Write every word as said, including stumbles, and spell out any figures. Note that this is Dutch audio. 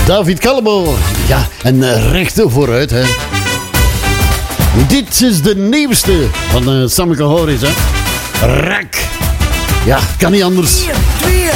David Callebaut. Ja, en uh, recht vooruit, hè. Dit is de nieuwste van uh, Sammeke Horis, hè. Rak. Ja, kan niet anders.